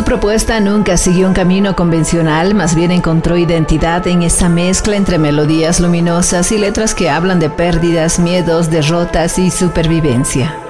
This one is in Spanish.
propuesta nunca siguió un camino convencional, más bien encontró identidad en esta mezcla entre melodías luminosas y letras que hablan de pérdidas, miedos, derrotas y supervivencia.